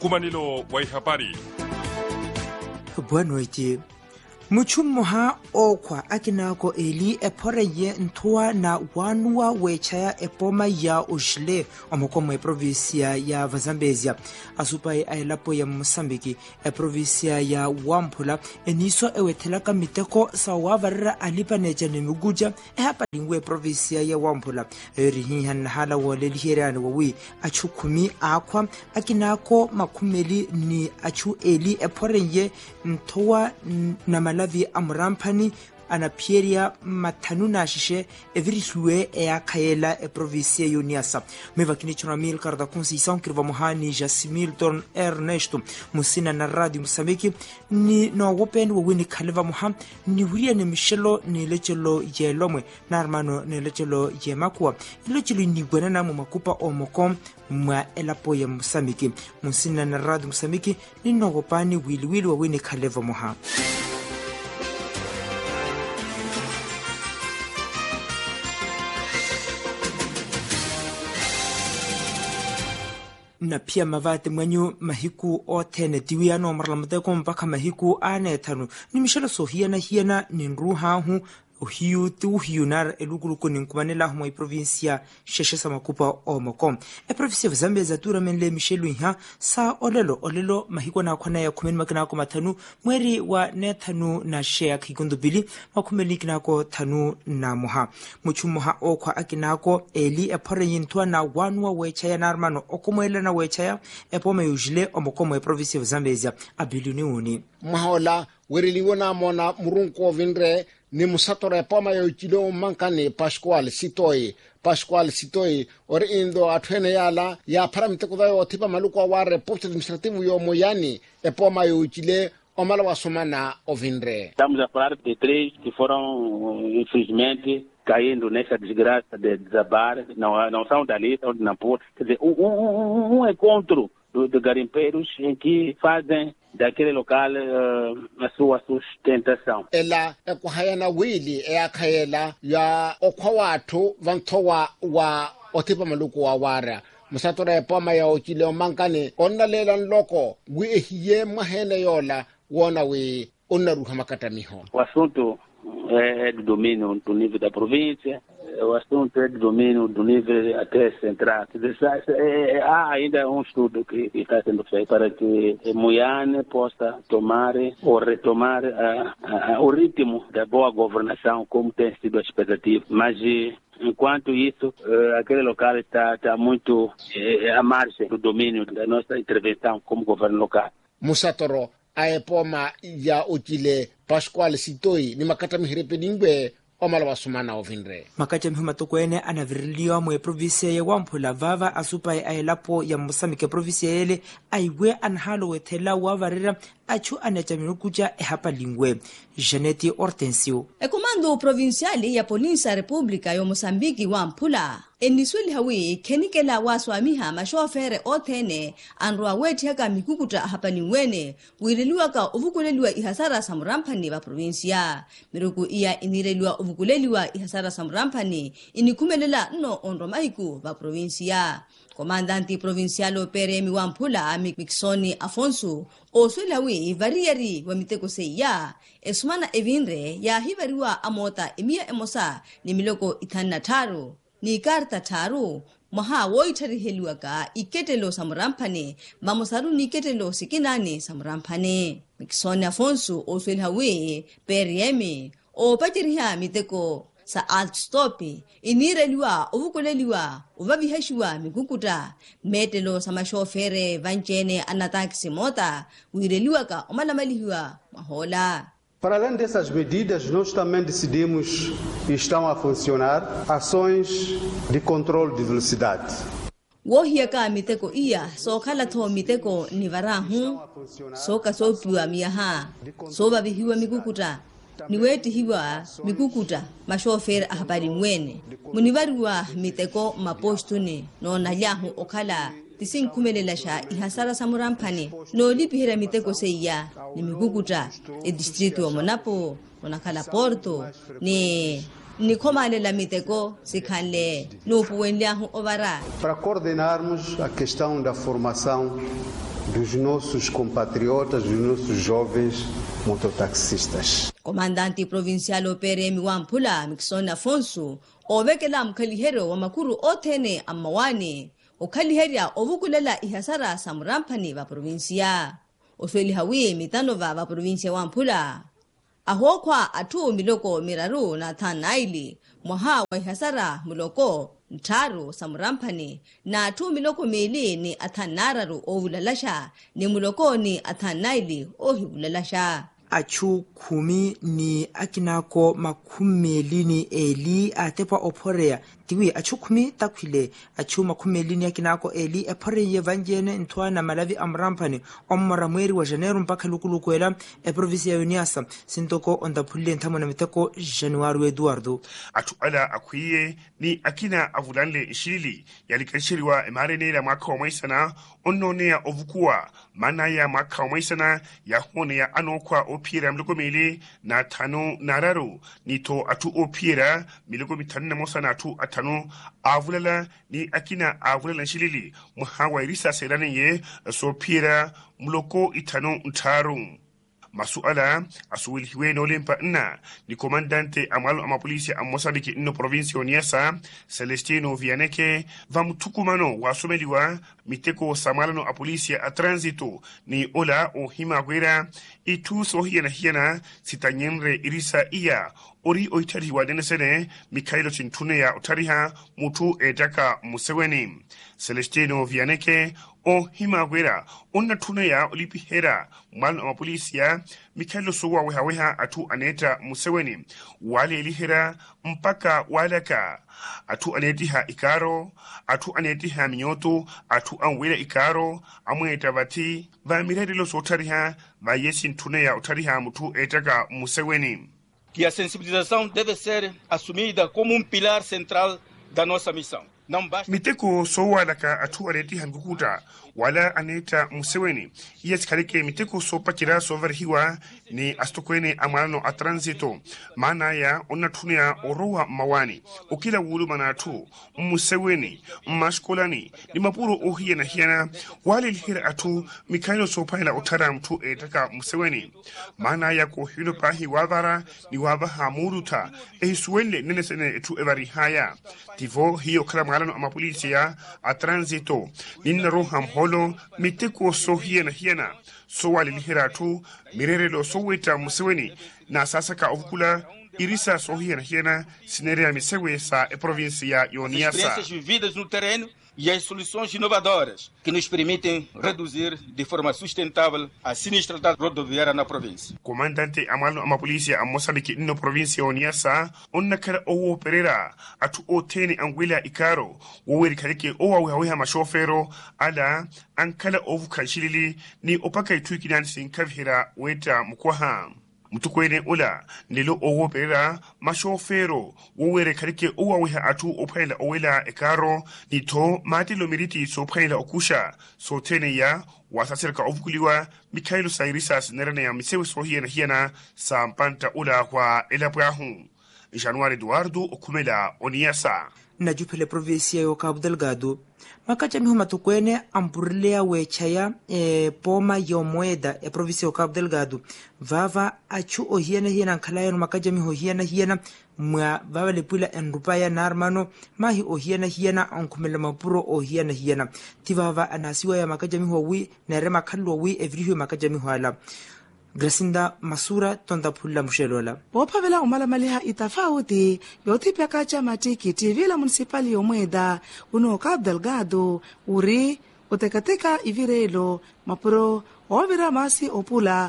Mkumanilo wa habari. Boa noite. Muchummoha okwa akinako eli eporeye ntoa na wanua wechaya epoma ya ojile omokomo e provincia ya Vazambezia asupai ailapo ya Mosambiki e provincia ya Wampula eniso ewetelaka miteko sawavarira alipaneja nemuguja hapa lingwe provincia ya Wampula erihihan hala walelihirani wawi achukumi akwa akinako makumeli ni achu eli eporeye ntoa na malavi amurampani anapieria matanuna shishe evirisuwe ya kaela e provincia yoniasa mevakini chunamil karda consisão kirva mohani Jasimilton Ernesto musina na radio Mosambiki ni no wopen wini kalva moham ni huria ne Michelo ni lechelo yelomwe na armano ne lechelo yemakwa lechelo ni gwenana mu makupa omokom mwa elapo ya Mosambiki musina na radio Mosambiki ni no wopani wili wini kalva moham na pia mavate mwanyu mahiku otene tiwiano marlamate mpaka mahiku ane tanu ni Michelo hiana ni nruha hu uhiu nar eluguluko ni nkumanela humo provincia sheshe makupa omokom provincia Zambia tura menle Michelo ha sa olelo mahiko na kwana ya kumen makina ko matanu mweri wa netanu na share kigundu bili makumeli kinako tanu na moha muchumuha okwa akinako eli eporeyintwa na wanwa wechaya narmano okomwele na wechaya epome yujile omokomo provincia Zambia abiliuni uni mahola weriliwona mona murunko vinre ni musatora poma yo kilo mankane Pascual Sitoi ori indo atwene yala ya paramite kudayo tipa maluko ware poste administrativo yo moyani poma yo kile omala wasomana ovinre. Estamos a falar de 3 que foram infelizmente caindo nessa desgraça de desabar, não são dali, são de Nampula. Quer dizer, encontro de garimpeiros em que fazem daquele local a sua sustentação. Ela kuhayana wili akhaela ya okwawathu vanthowa wa otipa maluku wa wara musatora poma ya okile mankane onnalela nloko wi ehiye mahene yola wona wi onaruha makatamiho. O assunto é do domínio do nível da província, o assunto é do domínio do nível até central. Há ainda estudo que está sendo feito para que Moiane possa tomar ou retomar o ritmo da boa governação, como tem sido a expectativa. Mas, enquanto isso, aquele local está muito à margem do domínio da nossa intervenção como governo local. Musatoro aepoma ya ukile Pascual Sitoi ni makata mihirepedingwe omala wasumana ovinre makata mihumatokweni anaviriliwa mwe provincia ya Wampula vava asupai ailapo ya Mosambike provincia yele aiwe anhalo wethela wavarira achu anachaminukuja hapa lingwe Janeti Hortensio Comando provinciale ya Polícia República ya Mosambiki Wampula enisweli hawi kenikela waswamiha mashofere othene anrwa wethi haka mikukuta hapa lingwene wiriliwa ka uvukuleliwa ihasara samurampani wa provincia miruku iya inireliwa uvukuleliwa ihasara samurampani inikumelela no onromaiku wa provincia. Comandante provincial Peremi Wampula Miksoni Afonso oswelawi variari wa miteko seya esumana evinre ya hivariwa amota emia emosa ni miloko itanna taru ni karta taru maha woitari heliwaka iketelo samurampane mamosaru ni ketelo sikinani samurampane Miksoni Afonso oswelawi Peremi o patiriha miteko sa altstopi inireliwa uvukuleliwa uvavihashiwa mikukuta metelo sa mashofere vanchene anataxi mota wireliwa ka omalamalihiwa mahola. Para além dessas medidas, nós também decidimos e estão a funcionar ações de controle de velocidade. Wohiaka miteko iya so kala to miteko nivarahu so kasopiwa miyaha so vavihiwa mikukuta niweti hiwa mikukuta mashofere ahabari mwene munivariwa miteko mapostuni no nalyahu okala tisinkumelela ihasara samurampani no lipihira miteko seya ni mikukuta distrito wa Monapo onakala Porto ni komalela miteko sikhanle no puwenlyahu ovara para coordenarmos a questão da formação dos nossos compatriotas, dos nossos jovens mototaxistas. Comandante provincial Operemi Wamphula Mixon Afonso ovekela mkhalihero wa makuru othene amawani ukhaliheria ovukulela ihasara samurampani va provincia osweli hawi mitanova va provincia Wamphula ahokwa atu miloko miraru na thanaili mwaha wa ihasara muloko ntharu samurampani na atu miloko mili ni athanararu ovulalasha ni muloko ni athanaili ohivulalasha achu khumi ni akinako makhumelini eli atepa ophorea tiwi achu khumi takhwile achu makhumelini akinako eli ephoreya vanjene nthwana malavi amrampani ommara mweri wa janeiro mpaka lukulukwela province ya Niassa sintoko ondaphulle nthamona miteko January Eduardo achu ala akhuye ni akina avulanle ishili yalikashiriwa emarenela mwaka wa mwaisana ononea ovukua mana ya mwaka wa mwaisana ya hone ya anokwa opira mloko mele na tano nararu nito atu opira miloko mitanu na mosa na atu atano avulala ni akina avulala nshilili muhawa irisa selane ye sopira mloko itano ntaru masuala asuwilihiwe nolempa nna ni komandante amalo amapolisi amosambiki ino provinsi Niassa Celestino Vianeke vamutukumano wasomeliwa miteko samalano apolisi a transito ni ola o himagwera itu sohiana hiana sitanyenre irisa iya ori oitari wadenesene Mikhailo Chintune ya otariha mutu edaka museweni Celestino Vianeke o himagwera onna tune ya olipihera mwalo amapolisi ya Mikhailo Sowa weha atu aneta museweni wale ilihera mpaka walaka atu anetiha ikaro atu anetiha minyoto atu anwela ikaro amweta vati va mirerilo sotariha va yesin tune ya otariha mutu etaka museweni. Que a sensibilização deve ser assumida como pilar central da nossa missão. Miteko sowa laka atu aneti hangukuta wala aneta museweni yes karike miteko so pakira so verhiwa ni astokwene amalano a transito mana ya onatunia orowa mawani ukila wulu manatu museweni maskolani ni mapuro ohia na hiana wale lihira atu Mikhailo so paila otara mtu etaka museweni mana ya ko hilo pahi wavara ni wabaha muruta suwele nenesene etu evari haya tivo hiyo kala alano amapolisi ya a transito nina roham holo miteko so hiena so wali lihiratu mirerelo so weta museweni na sasaka ovukula irisa so hiena sinerea misewe sa provinsi ya Niassa. Experiências vividas no terreno e as soluções inovadoras que nos permitem reduzir de forma sustentável a sinistralidade rodoviária na província. Comandante amalo amapolisi a Moçambique ino província Niassa onna kara owo perera atu otene anguila ikaro woweri karike owa weha mashofero ala ankala ovu kanshilili ni opaka ituiki nansi kavhira weta mukwaha. Mutukwene ula nilo owo perera mashofero wowere karike owa weha atu opaila owela ekaro nito matilo miriti so opaila okusha so tene ya wasasirka ovukuliwa Mikhailo Sairisas nerane ya misewe so hiena sa mpanta ula kwa elabrahu January Eduardo okumela Niassa na jupele provinsia yo Cabo Delgado makacha miho matukwene ampurilea wechaya poma yo moeda provinsia yo Cabo Delgado vava achu ohiena nkhalayano makacha miho hiena mwa vava lepula enrupaya narmano mahi ohiena ankumela mapuro ohiena tivava anasiwa ya makacha miho wi nere makhallo wi every makacha miho ala Gracinda Masura tonda pula mushelola. Wopavela umalamaliha itafauti yotipya kacha matikiti vila municipali yomweda uno Cabo Delgado uri utekateka ivirelo mapuro ovira masi opula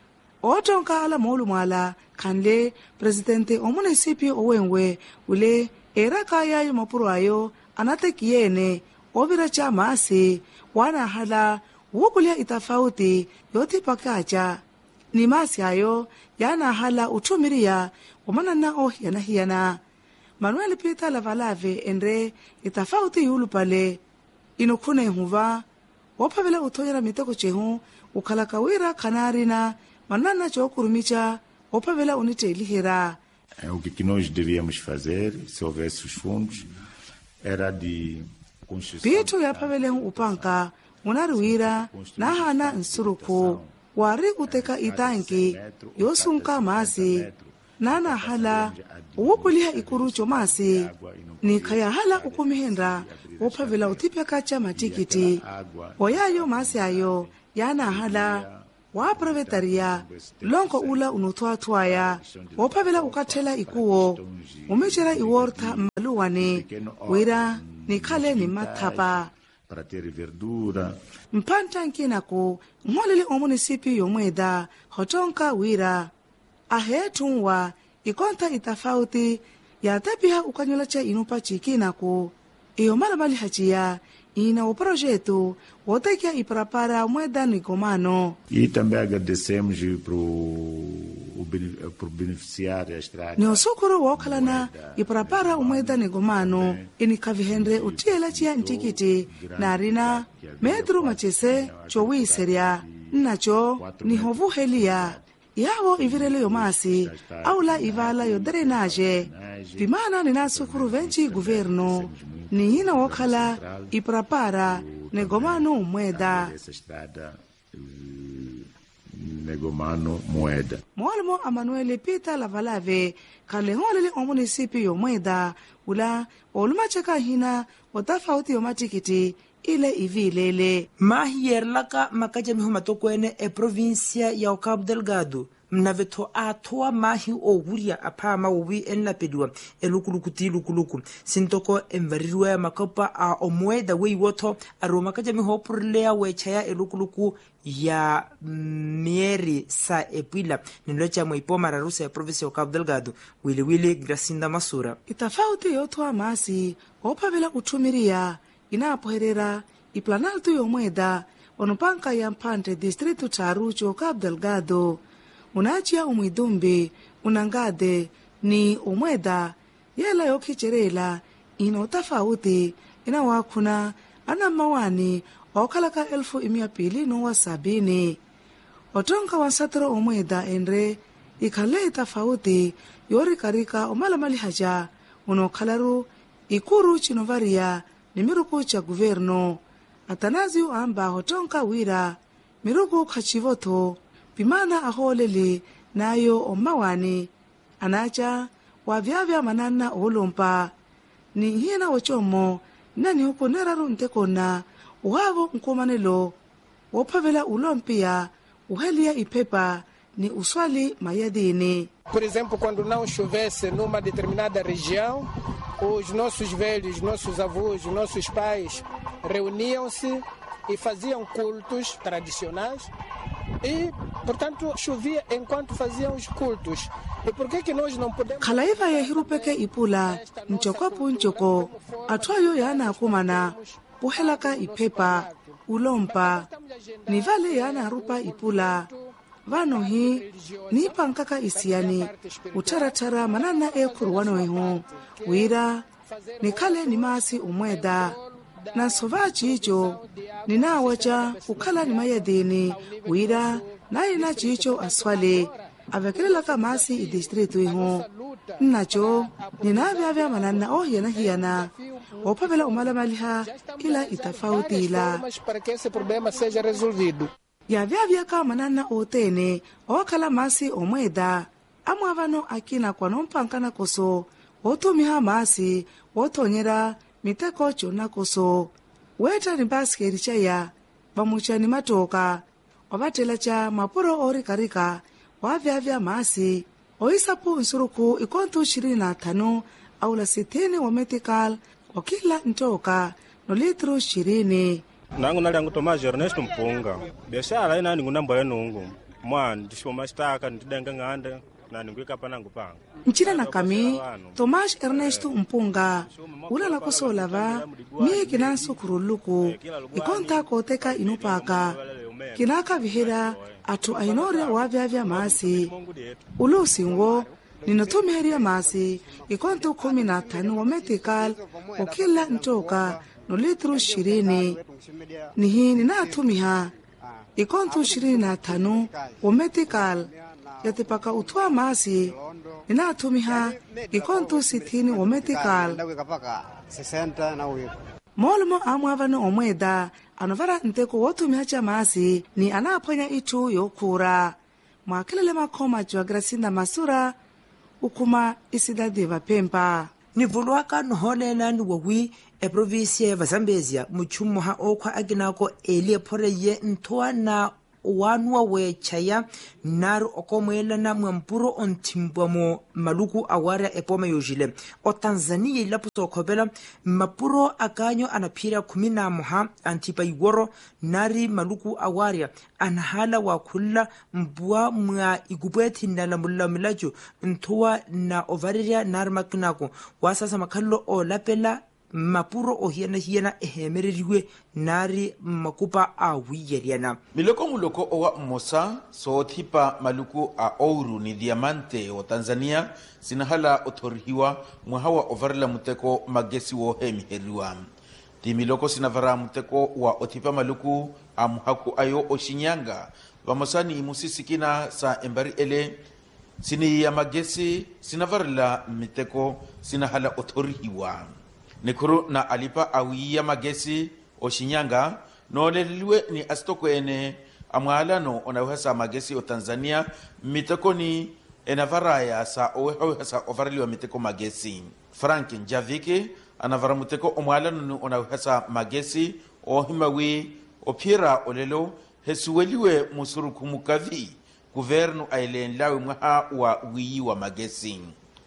otonka ala molu mwala kanle presidente o municipio owenwe ule era kaya yo mapuro ayo anatekiene ovira cha masi wana hala wukulia itafauti yotipa kacha ni masi ayo yana hala utumiria wamanana hiana Manuel Peter Lavalave endre itafauti yulu pale inokune huva wapavela utoyera miteko chehu ukalakawira kanarina manana chokurumicha wapavela unite ilihera. O que nós devíamos fazer se houvesse os fundos era de Pitu ya pavele upanka munariwira na hana nsuruku wari uteka itanki yosunka masi nana hala uwopuliha ikurucho masi ni kaya hala ukumihenda wopavela utipyaka cha matikiti oyayo masi ayo yana hala waaprovetaria lonko ula unutwatwaya wopavela ukathela ikuwo umechera iworta maluwane wira nikhale ni mathapa para ter verdura. Mpanta nkinaku ngolele omunisipi yomweda hotonka wira ahetunwa ikonta itafauti yatapiha ukanyola cha inupa chikinaku iyo malamali hachia ina o projeto wotekia iprapara mweda nigomano. E também agradecemos pro beneficiário extra. Ni osokoro wokalana iprapara umweda nigomano inikavihendre utiela chia ntikiti na arina medru machese chowi seria nacho ni hovu helia yawo ivirele yomasi aula ivala yoderenaje vimana ninasukuru venchi guverno ni hina wokhala iprapara negomano umweda negomano moeda Mwalmo Amanuele Pita Lavalave kalehole omunisipi yomweda ula olumachaka hina watafauti yomatikiti ile ivilele mahiyerlaka makajamihu matokwene provincia ya Cabo Delgado mnavetho athoa mahi ohuria aphama wowi enlapediwa elukulukuti lukuluku sintoko emvaririwa ya makapa a omweda weiwotho aroma kajamihu opurlea wechaya elukuluku ya mieri sa epwila nilocha moipoma rarusa ya provincia ya Cabo Delgado wiliwili Gracinda Masura itafauti yothoa masi opavela utumiria inapoherera iplanaltu yomweda onopanka ya mpante distrito tarucho Cabo Delgado unachia umwidumbi unangade ni umweda yela yokicherela ina utafauti ina wakuna ana mawani okalaka 1270 otonka wansatro umweda endre ikale itafauti yori karika omalamali haja unokalaru ikuru chinovaria ni miruku cha guverno atanazi amba hotonka wira miruku kachivoto pimana aholele nayo omawani anacha wavyavya manana olompa ni hina wachomo nani huko neraru ntekona uhavo nkomanelo wopavela ulompia uhelia ipepa ni uswali mayadini. Por exemplo, quando não chovesse numa determinada região, os nossos velhos, nossos avós, nossos pais reuniam-se e faziam cultos tradicionais e, portanto, chovia enquanto faziam os cultos. E por que nós não podemos... Kalaiva ya hirupeke ipula, nchokopu nchoko, atwayo yana kumana, uhelaka ipepa, ulompa, nivale yana rupa ipula, vano hii, nipa nkaka isiani, utaratara manana kuruwano ihu, wira, nikale ni masi umweda, na sovachi icho, ninawacha ukala ni mayadini, wira, na ina chicho aswale, avekelelaka masi idistritu ihu, nacho, ninavyavya manana ohiyana hiyana, opavela umalamaliha ila itafauti ila. Para que esse problema seja resolvido. Yavyavya manana otene okala masi omweda amwavano akina kwa nompankana koso otumiha masi otonyera miteko chona koso weta ni baskeri chaya bamuchani matoka obatela cha mapuro ori karika wavyavya masi oisapu nsuruku ikontu 25 au la 60 wa metikal kwa kila ntoka no litro 20. Nangu nali yangu Tomás Ernesto Mpunga. Biashara ina ningu namba ya nungu. Mwani, ndisho mastaka, ntidenga ngande, na ningu ikapa nangu panga. Nchina na kami, Tomás Ernesto Mpunga, ula la kusolava, mie kinansu kuruluku, ikonta koteka inupaka. Kinaka vihira, atu ainore wavyavya masi. Ulu singo, ninotumiheria masi, ikonta 15 wa metikal, okila ntoka, no litru 20 ni hii ninatumiha ikontu 25 wametikal yatipaka utwa masi ninatumiha ikontu 60 wametikal Molomo amwavano omweda anovara nteko wotumia chamasi ni anaponya itu yokura. Mwakelele makoma jwa Gracinda Masura ukuma isidadi vapempa. Ni vulwaka nholela ni wawi provinsia ya Zambezia muchumuha okwa aginako elie poreye ntoa na wanwa we chaya naru okomwela na mwampuro ontimbwamo maluku awaria epoma yojile. O Tanzania ilapuso okobela mapuro akanyo anapira kumina moha antipa iworo nari maluku awaria anahala wakula mbua mwa igubweti nala mulamilajo ntoa na ovariria nari makinako wasasa makalo o lapela mapuro o hiena ehemereriwe nari makupa a wiyeriana. Miloko muloko owa mosa so thipa maluku a ouro ni diamante o Tanzania sinahala otorihiwa mwahawa overla muteko magesi wo hemiheriwa. Ti miloko sinavara muteko wa othipa maluku a muhaku ayo o Shinyanga vamosani imusisikina sa embari ele sini ya magesi sinavarla miteko sinahala otorihiwa. Nikuru na alipa awiya magesi o Shinyanga no leliwe ni astokwene amwalano onawesa magesi o Tanzania miteko ni enavaraya sa owehasa ovarliwa miteko magesi. Frank Njavike anavara muteko omwalano ni onawesa magesi o himawi o pira olelo hesuweliwe musuruku mukavi guvernu ailenlawe mwaha wa wiyi wa magesi.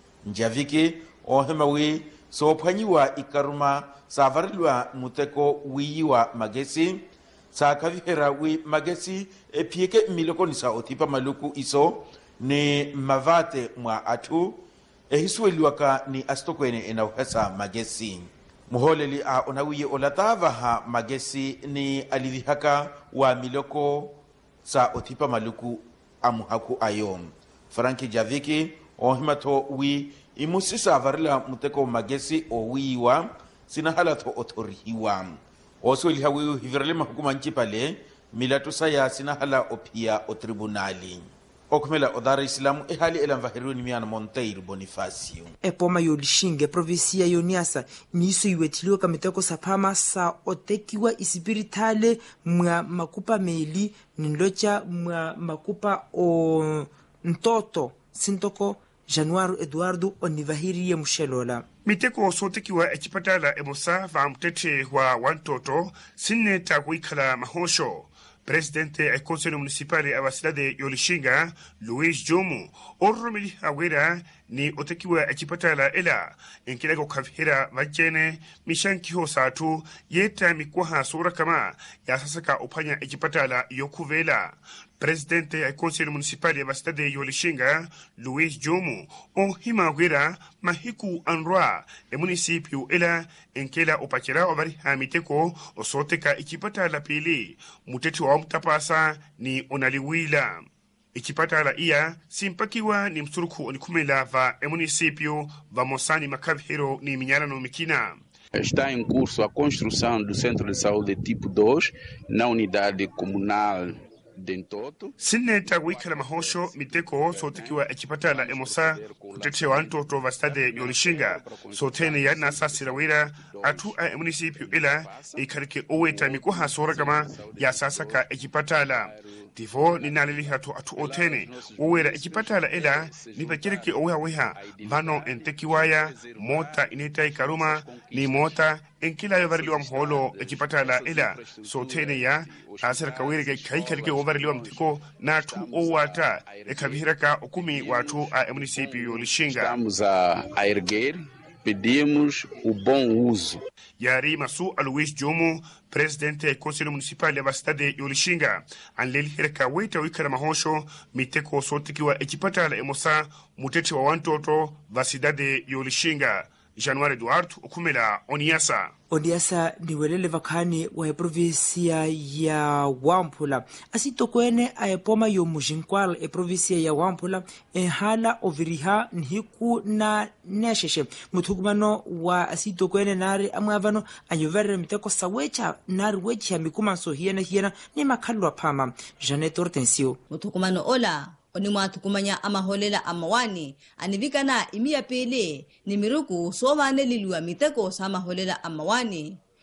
Njavike o himawi so phanyiwa ikaruma savarliwa muteko wiyiwa magesi sa kavihera wi magesi epieke miloko ni sa othipa maluku iso ni mavate mwa atu ehisueliwaka ni astokwene enauhesa magesi. Muholeli a onawiye olatavaha magesi ni alivihaka wa miloko sa othipa maluku amuhaku ayo. Franki Javiki ohimato wi imusisa varila muteko magesi o wiwa sinahala to otorihiwa. Oso ilihawiyu hiviralima hukuma nchipale milatu saya sinahala opia o tribunali. Okumela o Dar es Salaam ehali elamvahiru ni miana Monteiro Bonifacio. Epoma yolishinge provinsia yoniasa niso iwetiliwa kamiteko sapama sa otekiwa isipiritale mwa makupa meli nilocha mwa makupa o ntoto sintoko Januaro Eduardo onivahiriye mushelola. Miteko sotekiwa echipatala emosa va mtete wa wantoto sinne takuikala mahosho. Presidente e Conselho Municipal ya Cidade Yolishinga, Luiz Jomo, orromili awera ni otekiwa echipatala ela enkilego kavhira vajene mishanki ho satu yeta mikwaha sura kama ya sasaka opanya echipatala yokuvela. Presidente e Conselho Municipal ya Cidade Yolishinga, Luiz Jomo, o himawera mahiku anroa e municipio ela enkela opachera ovari hamiteko osoteka echipatala pili muteti wa mtapasa ni onaliwila. Echipatala iya simpakiwa ni msuruku onikumela va e municipio va mosani makavhero ni minyalano mikina. Está em curso a construção do centro de saúde tipo 2 na unidade comunal Dentoto. Sinne tagwikala mahosho miteko sotekiwa echipatala emosa kutete wa ntoto va Stade Yolishinga sotene ya nasa sirawira atu a municipio ila ikarike oweta mikuha sora kama ya sasaka echipatala. Tifo ni nalili hatu atu otene uwera echipatala ila nipakirike oweha vano entekiwaya mota ineta ikaruma ni mota enkila yovariliwa mholo echipatala ila sotene ya asar kawirike kaikalike ovariliwa mtiko na tu owata ekabihiraka okumi watu a municipio Yolishinga. Estamos a erguer, pedimos o bom uso. Yari Masu Luiz Jomo, presidente do Conselho Municipal da cidade Yolishinga, anleli hirka weta wikara mahosho miteko sotikiwa echipatala emosa mutete wa wantoto va cidade Yolishinga. Januari Eduardo okumela Oniasa. Oniasa ni welele vakani wa provinsia ya Wampula. Asito kwene aepoma yo mujinkwal provinsia ya Wampula hala oviriha nhiku na nesheshe. Mutukumano wa asito kwene nari amwavano anyovere miteko sawecha nari wecha mikuma so hiena ni makalwa pama. Janet Hortensio. Mutukumano ola. Onimwatukumanya amaholela amawani anivikana imia pele ni miruku sovane liliwa miteko sa amaholela amawani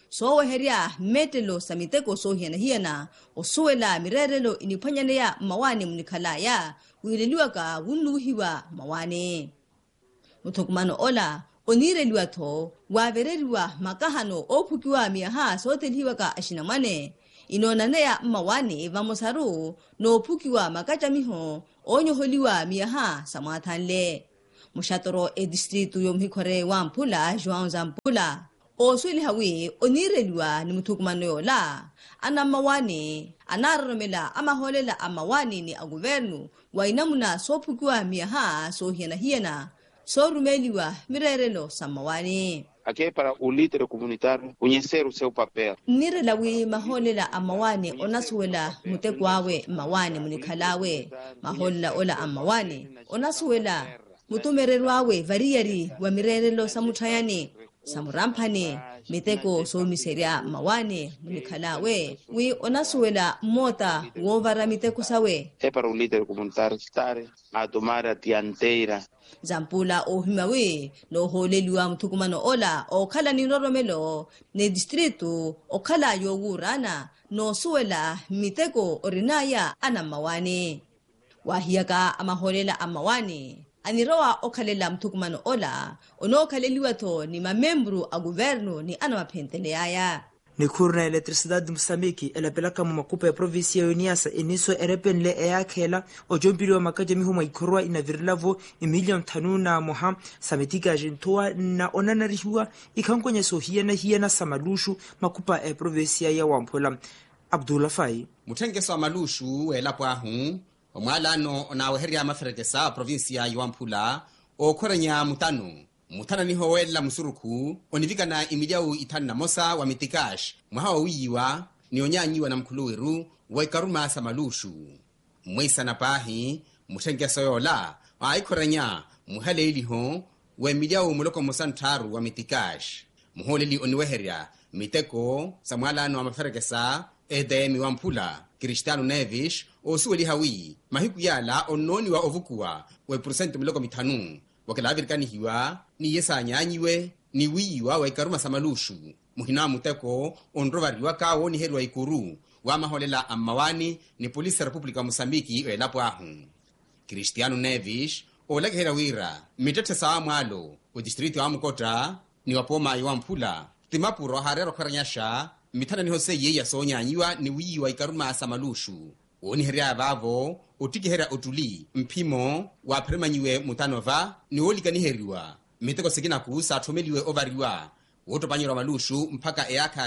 so weheria metelo sa miteko so hiana o suela mirerelo inipanyane ya mawani mnikhalaya wileliwa ka wunluhiwa mawani muthukumano ola onireliwa tho wavereliwa makahano ophukiwa miaha soteliwa ka ashinamane inonane ya mawani vamosaru no phukiwa makachamiho onyoholiwa miaha samathanle mushatoro distritu yomhikhore wa Mphula João Zampula osweli hawi onireliwa ni muthukumano yola ana mawani anaromela amaholela amawani ni aguvernu wainamuna sophukiwa miaha sohiana sorumeliwa mirerelo samawani. Aqui é para o líder comunitário conhecer o seu papel. Nirelawi maholela amawani onasuela mutekwawe mawani munikhalawe maholela ola amawani onasuela mutumererwawe variyari wa mirerelo samuthayani samuramphani miteko somiseria mawani munikhalawe wi onasuela mota wovara miteko sawe. É para o líder comunitário estar a tomar a dianteira. Zampula ohimawi no holeliwa muthukumano ola okhala ni noromelo ne distritu okhala yogurana no suela miteko orinaya ana mawani wahiyaka amaholela amawani aniroa okhalela mthukumano ola ono okhaleliwa to ni mamembru a governo ni ana mapentele aya ni khurna electricidade de Moçambique elapelaka mu makupa ya provinsia ya Niassa eniso erepenle eyakhela ojompili wa makaja mihuma ikhorwa inavirilavo imillion thanuna moha sametika jintoa na onanarihiwa ikhankonya sohiana samalushu makupa ya provinsia ya Wamphula. Abdullah Fai muthengeso amalushu elapo ahu omwalano onaweheria maferekesa provinsia ya Wamphula okhoranya mutana niho wela musuruku onivikana imidiau itani na mosa wa mitikash mwahawa wiyiwa ni onyanyiwa na mkuluweru wa ikaruma samalushu mwisa na pahi muthengeso yola wa aikoranya muhale iliho wa imidiau muloko mosantaru wa mitikash muholeli oniweheria miteko samwalano wa maferekesa edemi wa Mphula Cristiano Neves osuweli hawi mahiku yala ononi wa ovukuwa wa % miloko mitanu wakila avirikanihiwa ni yesanyanyiwe ni wiyiwa wa ikaruma samalushu muhina muteko onrovariwa kawo ni herwa ikuru wa maholela amawani ni polisi Republika Mosambiki elapo ahu. Cristiano Neves olagehera wira mitete sawa mwalo o distrito wa Mukota ni wapoma ya Mphula timapuro harero kharanyasha mitana niho seye ya sonyanyiwa ni wiyiwa ikaruma samalushu oni heria vavo otikihera otuli mpimo wa premanyiwe mutanova ni olika niheriwa miteko sikina kuusa atomeliwe ovariwa otopanyira malushu mpaka eaka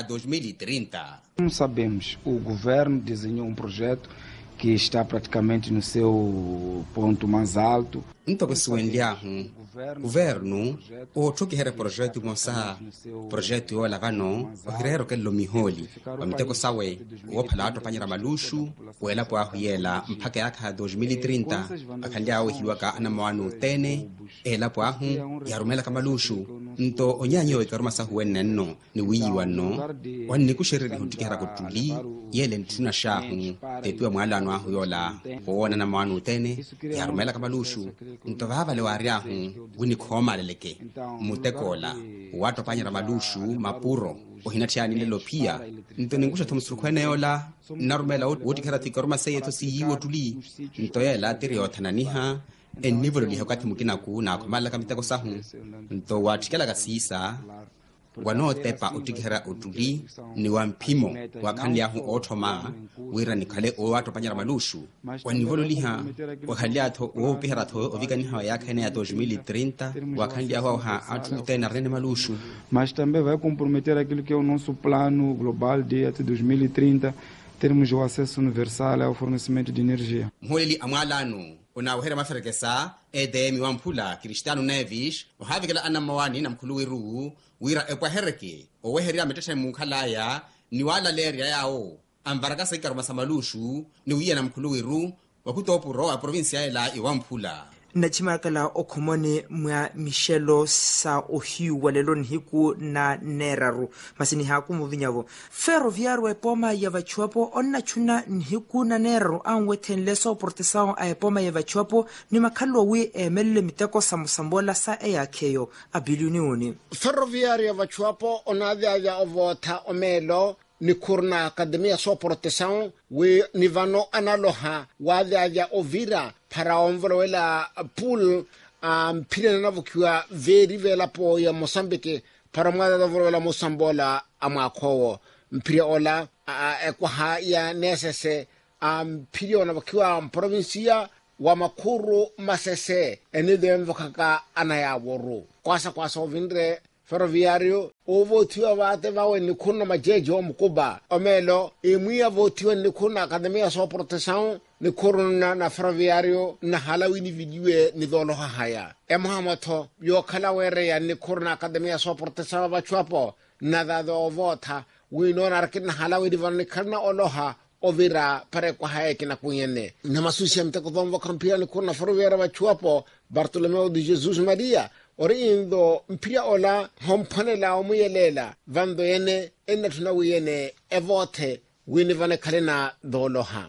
2030. Como sabemos, o governo desenhou projeto que está praticamente no seu ponto mais alto. Ntoko siwendiahu governo otokihera projeto mosa projeto yola vano ohirero kello miholi wamiteko sawe wophala atopanyira malushu welapo ahuyela mpaka yaka 2030 akhandia ohiwaka anamawanu tene elapo ahu yarumela kamalushu nto onyanyo ikaruma sahuwenenno ni wiyiwano wanni kushereri hutikihera kutuli yele ntuna shahu tepiwa mwalano ahu yola owona namawanu tene yarumela kamalushu nto vava lewariahu wini khoma leleke mutekola wato panyira malushu mapuro ohinatiani lelo pia nto ningusha thomusurukhwene yola narumela wotikihera tikaruma seyeto siyiwo tuli nto yela tiri thananiha enivolo lihokati mukinaku na khomala kamiteko sahu nto wathikela kasisa wanotepa utikihera utuli ni wampimo wakhandiahu othoma wira nikhale owatopanyira malushu wanivolo liha wakhaliatho wopiheratho ovikaniha yakhene ya 2030 wakhandiahu auha athutena rene malushu. Mas também vai comprometer aquilo que é o nosso plano global de até 2030 termos o acesso universal ao fornecimento de energia. Mholeli amwalano unawehera maferekesa edemi wa Mphula Cristiano Neves ohavikela anamawani na mkhuluwiru wira ekwahereke oweheria mitete mukhalaya ni wala leria yao amvarakasa ikaruma samalushu ni wiya na mkhuluwiru wakutopuro a provinsia ela iwa Mphula. na chimakala okhomone mwa Michelo sa ohiu walelon hiku na neraru masini haku muvinyavo ferroviário epoma ya vachuapo onna chuna hiku na neraru anwe tenleso portesao a epoma ya vachuapo ni makalo wi emelle miteko samusambola sa eyakeyo abiliuni uni ferroviário ya vachuapo onadhi ya ovota omelo ni kurna akademia so proteção we nivano analoha wadha ovira para onvolowela pool pile na vukiwa veri vela po ya Mozambique para mwada volowela Mosambola amakowo mpire ola ekwa ya nesese pile ona vukiwa provincia wa makuru masese enide mvokaka anayaworu kwasa ovindre ferroviário ovotiwa vate vawe ni kuna majeje omkuba omelo imwia votiwa ni kuna akademia so proteção ni kuruna na ferroviário na halawini vidiwe ni dholo haya emhamato yo kala were ya ni kuruna akademia so proteção vachuapo na dado vota winona arkin halawini vani kana oloha ovira pare kwa haya kina kunyene na masusi ya mteko dhombo kampia ni kuruna ferroviário vachuapo Bartolomeu de Jesus Maria orindo mpia ola hompanela omuyelela vando yene ena tunawiyene evote wini vane kalena doloha.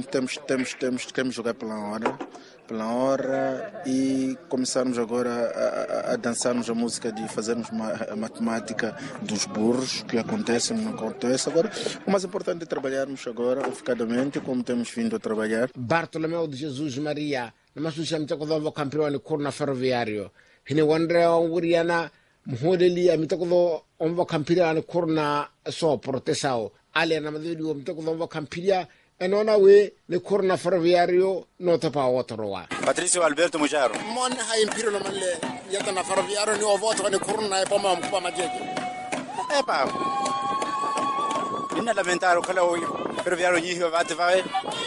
Queremos jogar pela hora e começarmos agora a dançarmos a música de fazermos a matemática dos burros que acontece, não acontece. Agora, o mais importante é trabalharmos agora, oficadamente, como temos vindo a trabalhar. Bartolomeu de Jesus Maria, numa sucessão de todo o campeão de corna ferroviário. Hine wandre wuriana mhodeli amitakodo omva kampira an korna so protesao ale na madudi omtakodo omva kampira enona we ne korna ferroviario nota pa wotorowa Patricio Alberto Mujaro mon ha impiro no malle yata na ferroviario ni ovoto ne korna e poma mkupa majeje epa inna lamentaro kala ferroviario nyi vate vai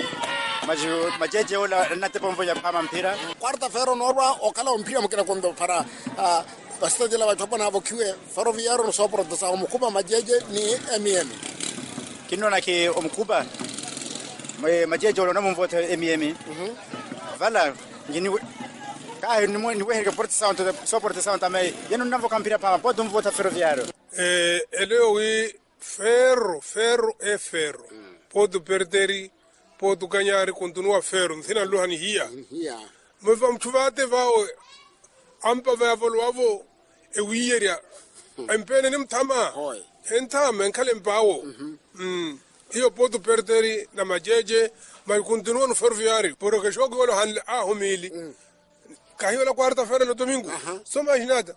majeje ola nate pomvo ya pama mpira quarta ferro norwa okala mpira mkina kondo para bastante la watu na vokiwe ferroviario no sopro do sa mkuba majeje ni MM kinona ke omkuba majeje ola no mvoto MM vala ngini ka ni mo ni wehega porte santo so porte santo mai yeno navo campira pama pode mvoto ferroviario elewi ferro e ferro pode perderi pode ganhar continua ferro nthina luhani hiya me vam chuvate vao ampa va volwavo e wiyeria empene nim tama entama enkale bawo io pode perdere na majeje ma continua no ferroviário porque jogo wala han ahumili kahiyo la quarta feira no domingo só mais nada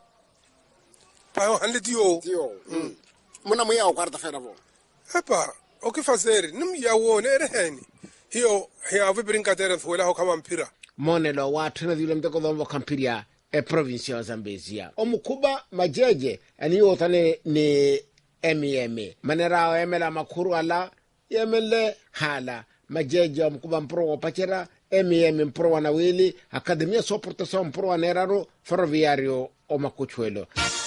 pa han tio muna muya quarta feira vo epa o que fazer não ia wone ereni hiyo havi brincadeira fuela ho kama mpira monelo watu na vile mteko dhombo kampiria provincia ya Zambezia omukuba majeje aniyo tane ni MM manera emela makuru ala yemele hala majeje omukuba mpro pachera MM mpro wanawili akademia so proteção mpro waneraro ferroviario o makuchwelo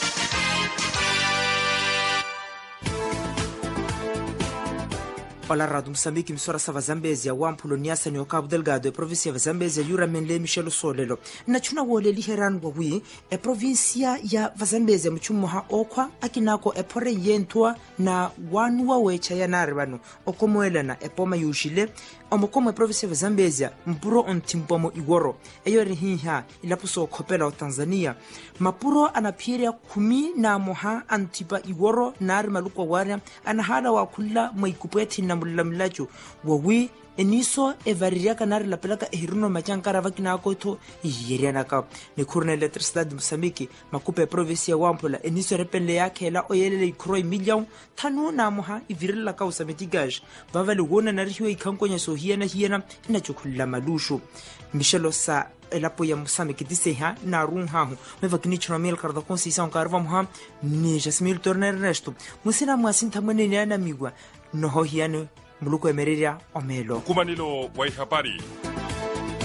Ola Rádio Moçambique, emissora Sava Zambésia, Wampulo Niassa ni Cabo Delgado, província de Zambésia, Yura Menle Michelo Solelo. Na chuna wole liheran wawi, província ya Zambésia, mchumuha okwa, akinako pore yentua na wanua wecha ya naribano, okomoela na poma yushile, omokomo província de Zambésia, mpuro ontimpomo igoro, eyore hiha, ilapuso kopela o Tanzania, mapuro anapiria kumi na moha antipa igoro, nari maluko waria, anahada wakula maikupeti na mulamlacho wawi eniso evariria kanari la pelaka ehiruno machankara vakina koto yeriana ka ni kurne Eletricidade de Moçambique makupe província Wampola eniso repele yake la oyelele ikroi million tanu na moha ivirila ka usametigaje bavale wona na rihiwe ikankonya so hiena ina chukula malusho Michelo sa elapo ya Moçambique diseha na runhahu mevakini chramel karda consisão karva moha ni Jasmine Turner Ernesto musina mwasinta mwenene ana migwa noho hiano muluko emereria omelo kumanilo wa habari